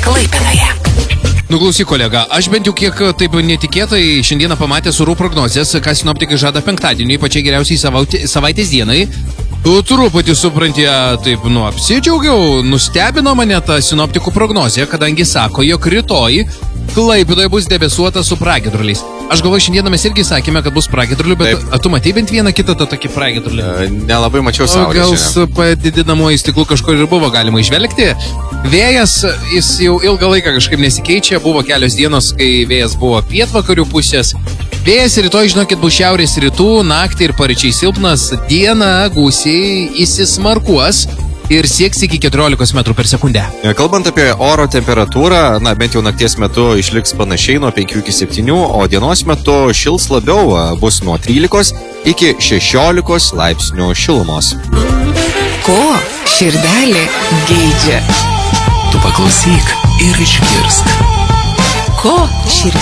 Klaipėdoje. Klausyk, kolega, aš bent jau kiek taip netikėtai šiandieną pamatęs orų prognozės, ką sinoptikai žada penktadienį, pačiai geriausiai savaitės dienai. Truputį supranti, taip, apsidžiaugiau, nustebino mane ta sinoptikų prognozė, kadangi sako, jog rytoj Klaipėdoje bus debesuota su pragiedruliais. Aš galvoju, šiandieną mes irgi sakėme, kad bus pragiedrulių, bet tu matei bent vieną kitą tą tokį pragiedrulį? Nelabai mačiau saulės. Gal su padidinamuoju stiklu kažkur ir buvo galima išvelgti. Vėjas, jis jau ilgą laiką kažkaip nesikeičia, buvo kelios dienos, kai vėjas buvo pietvakarių pusės. Vėjas rytoj, žinokit, bus šiaurės rytų, naktį ir paryčiai silpnas, dieną gūsiai įsismarkuos ir sieks iki 14 metrų per sekundę. Kalbant apie oro temperatūrą, bent jau nakties metu išliks panašiai nuo 5 iki 7, o dienos metu šils labiau, bus nuo 13 iki 16 laipsnių šilumos. Ko širdelė geidžia? Tu paklausyk ir išgirsk. Ko širdis